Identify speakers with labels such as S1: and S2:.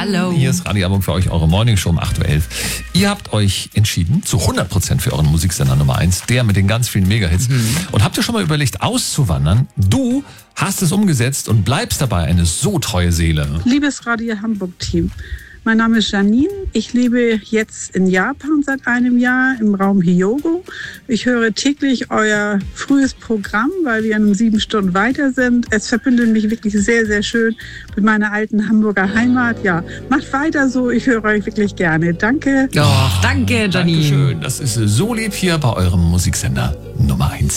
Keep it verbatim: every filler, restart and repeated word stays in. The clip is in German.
S1: Hallo.
S2: Hier ist Radio Hamburg für euch, eure Morningshow um acht Uhr elf. Ihr habt euch entschieden, zu hundert Prozent für euren Musiksender Nummer eins, der mit den ganz vielen Megahits. Mhm. Und habt ihr schon mal überlegt, auszuwandern? Du hast es umgesetzt und bleibst dabei eine so treue Seele.
S3: Liebes Radio Hamburg-Team, mein Name ist Janine. Ich lebe jetzt in Japan seit einem Jahr im Raum Hyogo. Ich höre täglich euer frühes Programm, weil wir um sieben Stunden weiter sind. Es verbindet mich wirklich sehr, sehr schön mit meiner alten Hamburger Heimat. Ja, macht weiter so. Ich höre euch wirklich gerne. Danke.
S1: Oh, danke, Janine.
S2: Dankeschön. Das ist so lieb hier bei eurem Musiksender Nummer eins.